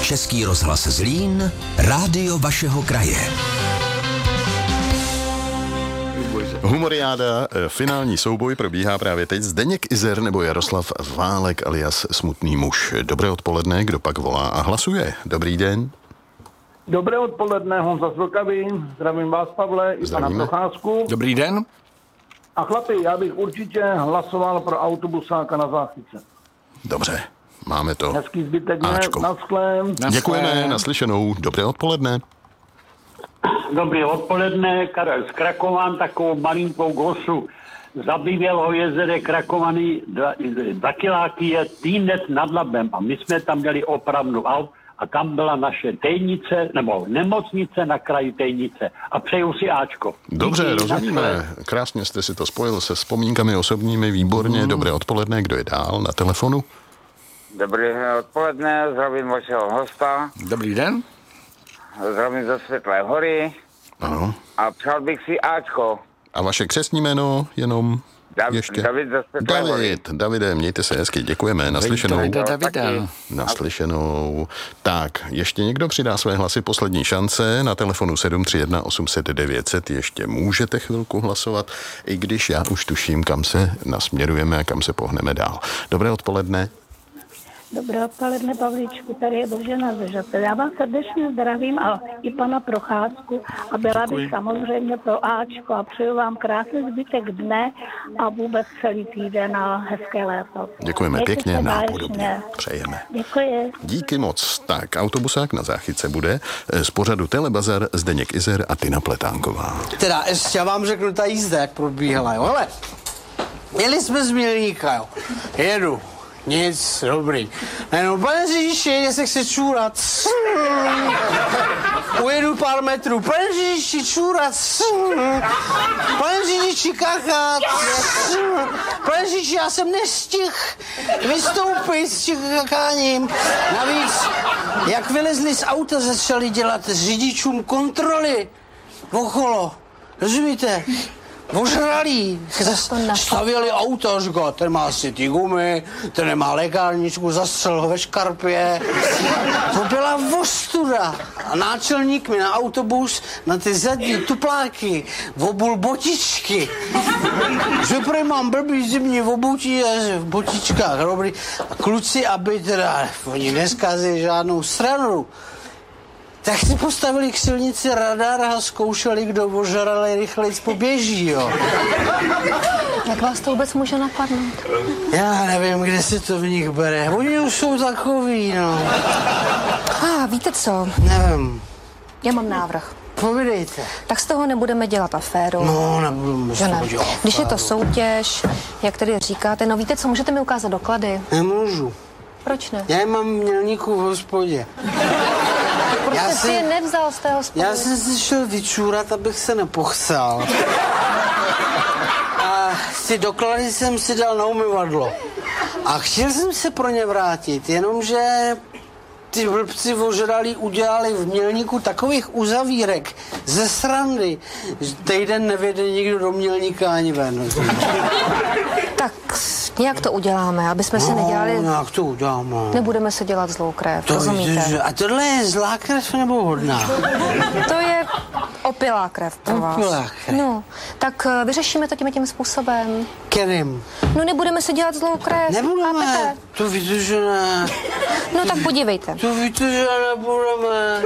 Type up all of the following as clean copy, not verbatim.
Český rozhlas Zlín, rádio vašeho kraje. Humoriáda, finální souboj probíhá právě teď. Zdeněk Izer nebo Jaroslav Válek alias Smutný muž. Dobré odpoledne, kdo pak volá a hlasuje. Dobrý den. Dobré odpoledne, Honza z Vltavy. Zdravím vás, Pavle, i pana Procházku. Dobrý den. A chlapi, já bych určitě hlasoval pro autobusáka na Záchytce. Dobře, máme to. Hezký zbytek dne, Ačko. naschlém. Děkujeme, naslyšenou. Dobré odpoledne. Dobré odpoledne, Karel z Krakovan, takovou malinkou glosu. Zabývěl jezere Krakovaný 2 kiláky je Týnec nad Labem a my jsme tam měli opravdu aut a tam byla naše tejnice, nebo nemocnice na kraji tejnice a přeju si Ačko. Dobře, rozumíme. Krásně jste si to spojil se vzpomínkami osobními, výborně. Dobré odpoledne, kdo je dál na telefonu? Dobré odpoledne, zdravím vašeho hosta. Dobrý den. Zdravím ze Světlé hory. Ano. A přál bych si Ačko. A vaše křestní jméno jenom ještě? David ze Světlé hory. Davide, mějte se hezky, děkujeme, naslyšenou. Davide. Naslyšenou. Tak, ještě někdo přidá své hlasy, poslední šance na telefonu 731 800 900. Ještě můžete chvilku hlasovat, i když já už tuším, kam se nasměrujeme a kam se pohneme dál. Dobré odpoledne. Dobré odpoledne, Pavlíčku, tady je Božena ze Žatev. Já vás srdečně zdravím a i pana Procházku a byla bych samozřejmě pro Ačko a přeju vám krásný zbytek dne a vůbec celý týden a hezké léto. Děkujeme Mějte pěkně, se nápodobně. Přejeme. Děkuji. Díky moc. Tak, autobusák na Záchytce bude z pořadu Telebazar Zdeněk Izer a Tina Pletánková. Teda ještě vám řeknu ta jízda, jak probíhala, jo. Hele, jeli jsme z Mělníka, jo. Jedu. Nic, dobrý. Najednou, pane řidiči, jde se chce čůrat. Ujedu pár metrů. Pane řidiči, čůrat. Pane řidiči, kachat. Pane řidiči, já jsem nestihl vystoupit s tím kakáním. Navíc, jak vylezli z auta, začali dělat řidičům kontroly okolo. Rozumíte? Ožralí, stavěli auto, říkal, ten má asi ty gumy, ten nemá lékárničku, zastřel ho ve škarpě. To byla ostuda. A náčelník mi na autobus, na ty zadní tupláky, obul botičky. Že prý mám blbý zimní oboutí v botičkách, dobrý. A kluci, aby teda, oni neskazili žádnou stranu, tak si postavili k silnici radar a zkoušeli, kdo ožralej rychlejc poběží, jo. Jak vás to vůbec může napadnout? Já nevím, kde se to v nich bere. Oni už jsou takový, no. Víte co? Nevím. Já mám návrh. Povídejte. Tak z toho nebudeme dělat aféru. No, nebudeme z toho dělat aféru. Když je to soutěž, jak tedy říkáte, no víte co, můžete mi ukázat doklady? Nemůžu. Proč ne? Já mám Mělníku v hospodě. Proč jste si je nevzal z té hospody? Já jsem si šel vyčůrat, abych se nepochcel. A ty doklady jsem si dal na umyvadlo. A chtěl jsem se pro ně vrátit, jenomže ty blbci ožralí udělali v Mělníku takových uzavírek ze srandy, že týden nevjede nikdo do Mělníka ani ven. Tak nějak to uděláme, aby jsme si nedělali... No, jak to uděláme? Nebudeme se dělat zlou krev, To rozumíte? víte, a tohle je zlá krev nebo hodná? To je opilá krev pro vás. Opilá krev. No, tak vyřešíme to tím způsobem. Kterým? No nebudeme se dělat zlou krev. Nebudeme, chápete? to víte, že ne. No tak podívejte. To víte, že nebudeme.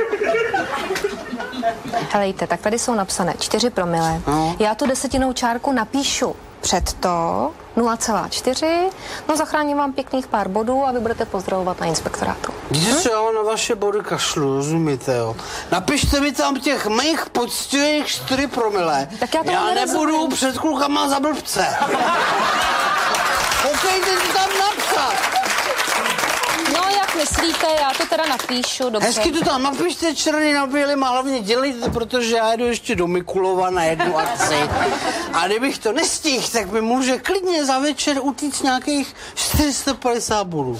Helejte, tak tady jsou napsané 4 promile. No. Já tu desetinou čárku napíšu před to 0,4. No zachráním vám pěkných pár bodů a vy budete pozdravovat na inspektorátu. Víte co, já na vaše body kašlu, rozumíte, jo? Napište mi tam těch mých poctivých 4 promile. Tak já to nebudu před klukama za blbce. Koukejte si tam napsat. No jak myslíte, já to teda napíšu, dobře. Hezky to tam napište černý na bílým a hlavně dělejte, protože já jedu ještě do Mikulova na jednu akci. A kdybych to nestihl, tak mi může klidně za večer utíct nějakých 450 bodů.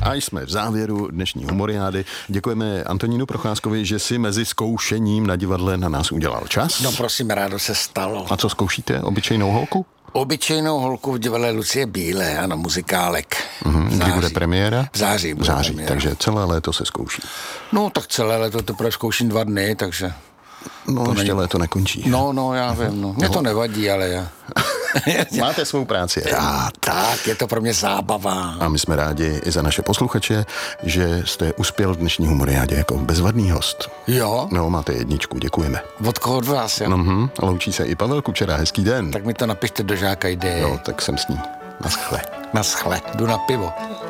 A jsme v závěru dnešní humoriády. Děkujeme Antonínu Procházkovi, že si mezi zkoušením na divadle na nás udělal čas. No prosím, rádo se stalo. A co zkoušíte? Obyčejnou holku? Obyčejnou holku v divadle Lucie Bílé, ano, muzikálek. Kdy bude premiéra? V září. V září, takže celé léto se zkouší. No tak celé léto teprve zkouším 2 dny, takže... No to ještě léto nekončí. No, já vím, no. Mně to nevadí, ale já... Máte svou práci. Já, tak, je to pro mě zábava. A my jsme rádi i za naše posluchače, že jste uspěl v dnešní humoriádě jako bezvadný host. Jo? No, máte 1, děkujeme. Od koho od vás, jo? A loučí se i Pavel Kučera, hezký den. Tak mi to napište do žáka ideje. Jo, tak jsem s ní. Naschle. Naschle, jdu na pivo.